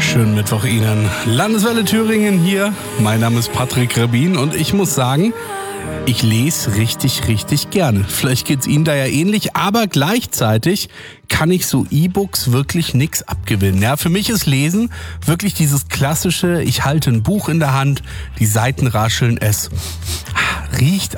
Schönen Mittwoch Ihnen. Landeswelle Thüringen hier. Mein Name ist Patrick Rabin und ich muss sagen, ich lese richtig gerne. Vielleicht geht's Ihnen da ja ähnlich, aber gleichzeitig kann ich so E-Books wirklich nichts abgewinnen. Ja, für mich ist Lesen wirklich dieses klassische, ich halte ein Buch in der Hand, die Seiten rascheln, es riecht